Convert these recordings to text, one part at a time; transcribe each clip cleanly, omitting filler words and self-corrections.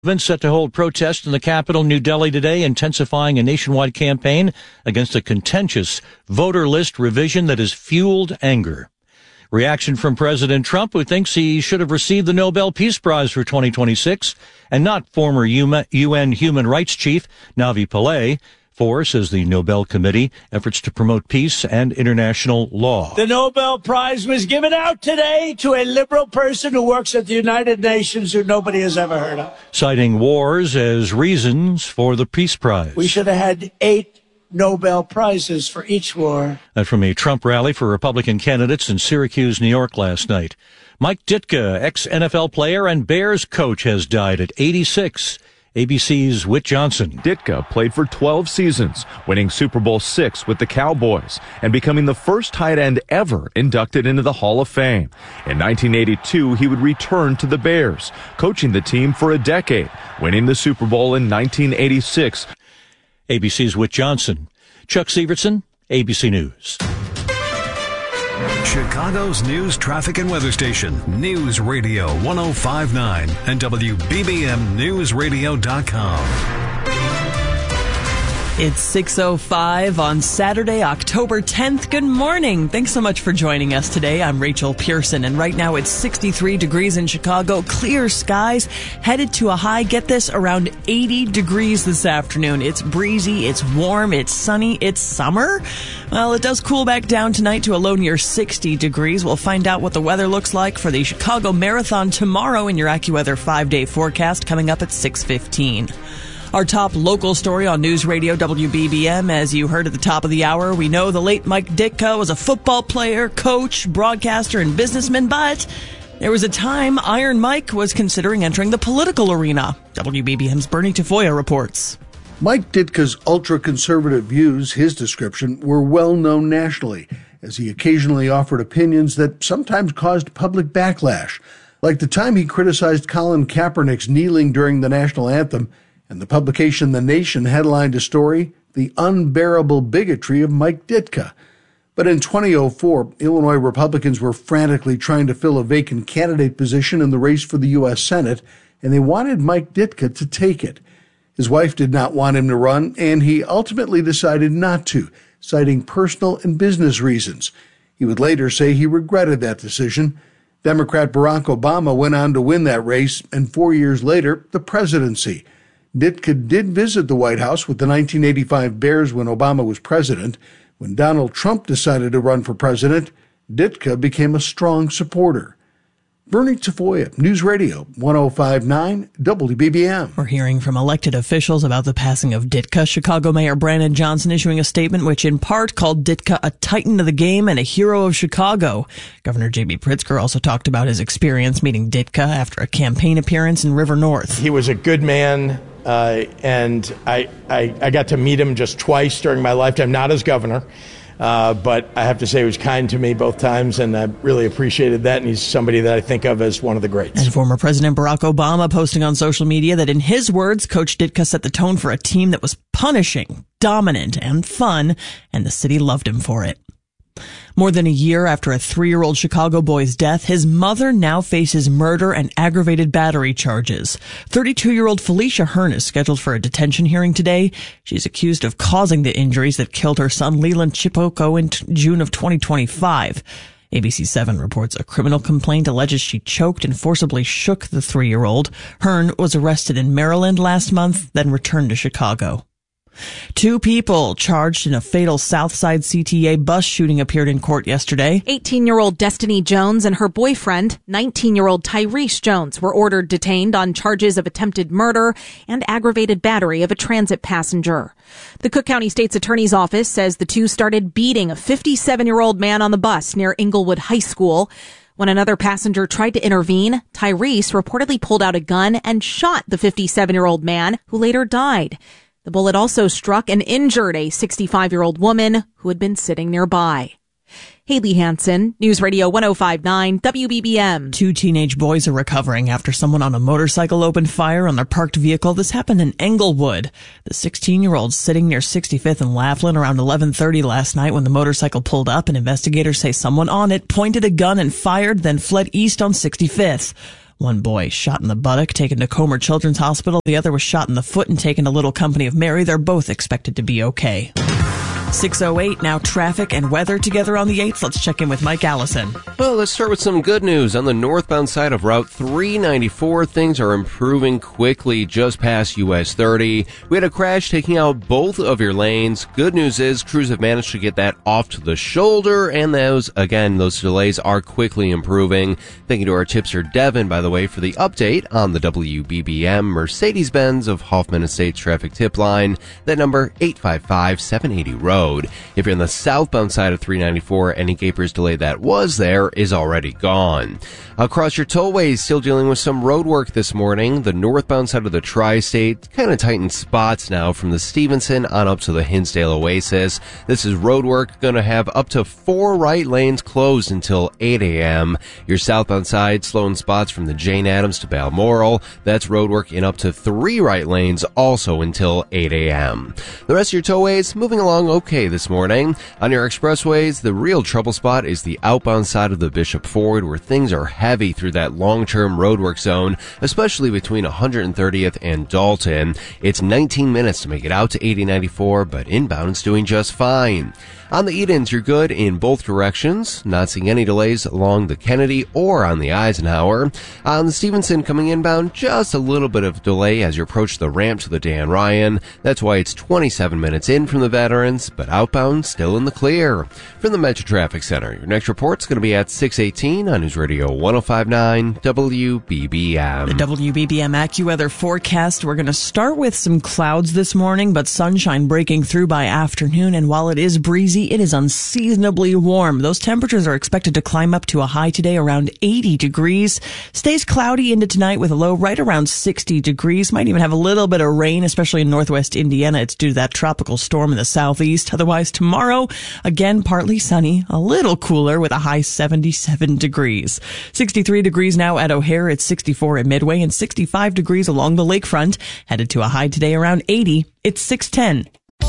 Set to hold protests in the capital, New Delhi, today, intensifying a nationwide campaign against a contentious voter list revision that has fueled anger. Reaction from President Trump, who thinks he should have received the Nobel Peace Prize for 2026, and not former UN Human Rights Chief Navi Pillay, for, says the Nobel Committee, efforts to promote peace and international law. The Nobel Prize was given out today to a liberal person who works at the United Nations who nobody has ever heard of. Citing wars as reasons for the Peace Prize. We should have had 8 Nobel Prizes for each war. That from a Trump rally for Republican candidates in Syracuse, New York last night. Mike Ditka, ex-NFL player and Bears coach, has died at 86. ABC's Whit Johnson. Ditka played for 12 seasons, winning Super Bowl VI with the Cowboys and becoming the first tight end ever inducted into the Hall of Fame. In 1982, he would return to the Bears, coaching the team for a decade, winning the Super Bowl in 1986. ABC's Whit Johnson. Chuck Severson, ABC News. Chicago's news, traffic, and weather station, News Radio 105.9 and WBBMNewsRadio.com. It's 6:05 on Saturday, October 10th. Good morning. Thanks so much for joining us today. I'm Rachel Pearson, and right now it's 63 degrees in Chicago. Clear skies, headed to a high, get this, around 80 degrees this afternoon. It's breezy, it's warm, it's sunny, it's summer. Well, it does cool back down tonight to a low near 60 degrees. We'll find out what the weather looks like for the Chicago Marathon tomorrow in your AccuWeather 5-day forecast coming up at 6:15. Our top local story on News Radio WBBM, as you heard at the top of the hour, we know the late Mike Ditka was a football player, coach, broadcaster, and businessman, but there was a time Iron Mike was considering entering the political arena. WBBM's Bernie Tafoya reports. Mike Ditka's ultra-conservative views, his description, were well known nationally, as he occasionally offered opinions that sometimes caused public backlash, like the time he criticized Colin Kaepernick's kneeling during the national anthem, and the publication The Nation headlined a story, The Unbearable Bigotry of Mike Ditka. But in 2004, Illinois Republicans were frantically trying to fill a vacant candidate position in the race for the U.S. Senate, and they wanted Mike Ditka to take it. His wife did not want him to run, and he ultimately decided not to, citing personal and business reasons. He would later say he regretted that decision. Democrat Barack Obama went on to win that race, and 4 years later, the presidency. Ditka did visit the White House with the 1985 Bears when Obama was president. When Donald Trump decided to run for president, Ditka became a strong supporter. Bernie Tafoya, News Radio 105.9 WBBM. We're hearing from elected officials about the passing of Ditka. Chicago Mayor Brandon Johnson issuing a statement which in part called Ditka a titan of the game and a hero of Chicago. Governor J.B. Pritzker also talked about his experience meeting Ditka after a campaign appearance in River North. He was a good man, and I got to meet him just twice during my lifetime, not as governor. But I have to say he was kind to me both times, and I really appreciated that, and he's somebody that I think of as one of the greats. And former President Barack Obama posting on social media that in his words, Coach Ditka set the tone for a team that was punishing, dominant, and fun, and the city loved him for it. More than a year after a 3-year-old Chicago boy's death, his mother now faces murder and aggravated battery charges. 32-year-old Felicia Hearn is scheduled for a detention hearing today. She's accused of causing the injuries that killed her son Leland Chipoko in June of 2025. ABC 7 reports a criminal complaint alleges she choked and forcibly shook the 3-year-old. Hearn was arrested in Maryland last month, then returned to Chicago. 2 people charged in a fatal Southside CTA bus shooting appeared in court yesterday. 18-year-old Destiny Jones and her boyfriend, 19-year-old Tyrese Jones, were ordered detained on charges of attempted murder and aggravated battery of a transit passenger. The Cook County State's Attorney's Office says the two started beating a 57-year-old man on the bus near Inglewood High School. When another passenger tried to intervene, Tyrese reportedly pulled out a gun and shot the 57-year-old man, who later died. The bullet also struck and injured a 65-year-old woman who had been sitting nearby. Haley Hansen, News Radio 105.9 WBBM. 2 teenage boys are recovering after someone on a motorcycle opened fire on their parked vehicle. This happened in Englewood. The 16-year-old sitting near 65th and Laughlin around 11:30 last night when the motorcycle pulled up, and investigators say someone on it pointed a gun and fired, then fled east on 65th. One boy shot in the buttock, taken to Comer Children's Hospital. The other was shot in the foot and taken to Little Company of Mary. They're both expected to be okay. 6:08 now. Traffic and weather together on the 8th. Let's check in with Mike Allison. Well, let's start with some good news. On the northbound side of Route 394, things are improving quickly just past US 30. We had a crash taking out both of your lanes. Good news is crews have managed to get that off to the shoulder, and those delays are quickly improving. Thank you to our tipster Devin, by the way, for the update on the WBBM Mercedes-Benz of Hoffman Estates traffic tip line. That number, 855-780 road. If you're on the southbound side of 394, any Gapers delay that was there is already gone. Across your tollways, still dealing with some road work this morning. The northbound side of the Tri-State kind of tightened spots now from the Stevenson on up to the Hinsdale Oasis. This is road work, going to have up to 4 right lanes closed until 8 a.m. Your southbound side, slow in spots from the Jane Addams to Balmoral. That's road work in up to 3 right lanes also until 8 a.m. The rest of your tollways moving along okay this morning. On your expressways, the real trouble spot is the outbound side of the Bishop Ford, where things are heavy through that long-term roadwork zone, especially between 130th and Dalton. It's 19 minutes to make it out to 8094, but inbound is doing just fine. On the Edens, you're good in both directions. Not seeing any delays along the Kennedy or on the Eisenhower. On the Stevenson coming inbound, just a little bit of delay as you approach the ramp to the Dan Ryan. That's why it's 27 minutes in from the Veterans, but outbound still in the clear. From the Metro Traffic Center, your next report's going to be at 6:18 on News Radio 105.9 WBBM. The WBBM AccuWeather forecast. We're going to start with some clouds this morning, but sunshine breaking through by afternoon. And while it is breezy, it is unseasonably warm. Those temperatures are expected to climb up to a high today around 80 degrees. Stays cloudy into tonight with a low right around 60 degrees. Might even have a little bit of rain, especially in northwest Indiana. It's due to that tropical storm in the southeast. Otherwise, tomorrow, again, partly sunny, a little cooler with a high 77 degrees. 63 degrees now at O'Hare. It's 64 at Midway and 65 degrees along the lakefront. Headed to a high today around 80. It's 6:10.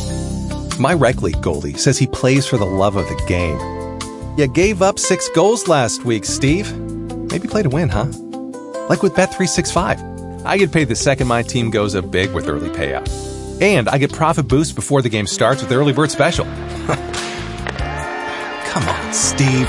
My rec league goalie says he plays for the love of the game. You gave up 6 goals last week, Steve. Maybe play to win, huh? Like with Bet365. I get paid the second my team goes up big with early payout. And I get profit boost before the game starts with early bird special. Come on, Steve.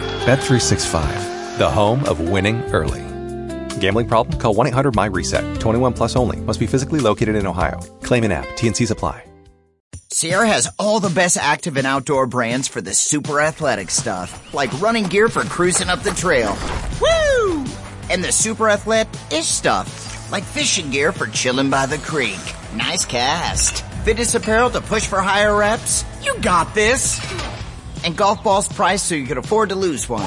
Bet365, the home of winning early. Gambling problem? Call 1-800-MY-RESET. 21 plus only. Must be physically located in Ohio. Claim in app. T&Cs apply. Sierra has all the best active and outdoor brands for the super athletic stuff, like running gear for cruising up the trail. Woo! And the super athletic-ish stuff, like fishing gear for chilling by the creek. Nice cast. Fitness apparel to push for higher reps. You got this. And golf balls priced so you can afford to lose one.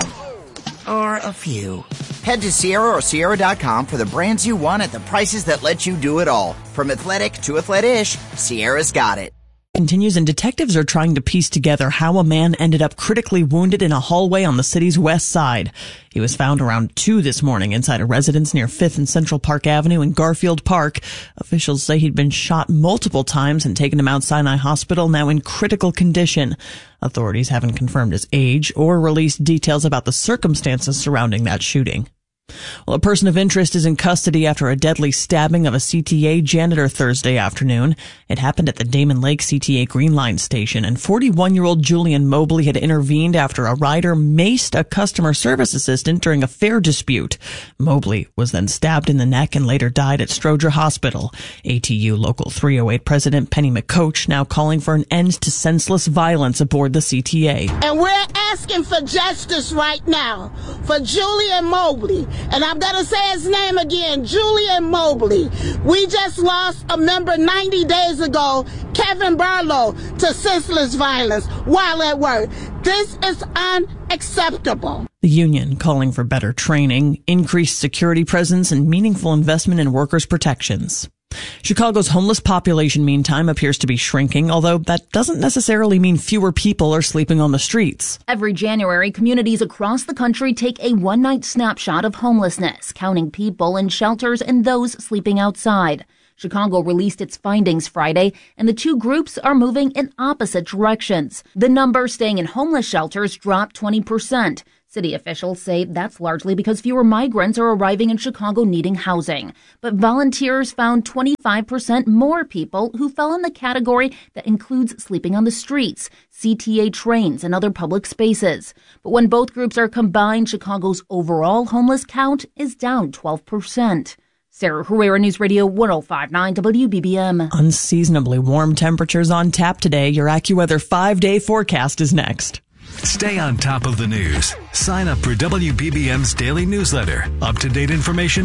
Or a few. Head to Sierra or Sierra.com for the brands you want at the prices that let you do it all. From athletic to athletic-ish, Sierra's got it. Continues, and detectives are trying to piece together how a man ended up critically wounded in a hallway on the city's west side. He was found around 2 this morning inside a residence near 5th and Central Park Avenue in Garfield Park. Officials say he'd been shot multiple times and taken to Mount Sinai Hospital, now in critical condition. Authorities haven't confirmed his age or released details about the circumstances surrounding that shooting. Well, a person of interest is in custody after a deadly stabbing of a CTA janitor Thursday afternoon. It happened at the Damon Lake CTA Green Line station, and 41-year-old Julian Mobley had intervened after a rider maced a customer service assistant during a fare dispute. Mobley was then stabbed in the neck and later died at Stroger Hospital. ATU Local 308 President Penny McCoach now calling for an end to senseless violence aboard the CTA. And we're asking for justice right now for Julian Mobley. And I'm going to say his name again, Julian Mobley. We just lost a member 90 days ago, Kevin Barlow, to senseless violence while at work. This is unacceptable. The union calling for better training, increased security presence, and meaningful investment in workers' protections. Chicago's homeless population, meantime, appears to be shrinking, although that doesn't necessarily mean fewer people are sleeping on the streets. Every January, communities across the country take a one-night snapshot of homelessness, counting people in shelters and those sleeping outside. Chicago released its findings Friday, and the two groups are moving in opposite directions. The number staying in homeless shelters dropped 20%. City officials say that's largely because fewer migrants are arriving in Chicago needing housing. But volunteers found 25% more people who fell in the category that includes sleeping on the streets, CTA trains, and other public spaces. But when both groups are combined, Chicago's overall homeless count is down 12%. Sarah Herrera, News Radio 105.9 WBBM. Unseasonably warm temperatures on tap today. Your AccuWeather 5-day forecast is next. Stay on top of the news. Sign up for WBBM's daily newsletter. Up-to-date information